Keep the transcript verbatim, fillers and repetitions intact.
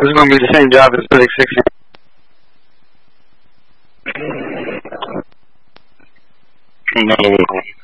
This is going to be the same job as Civic sixty. No.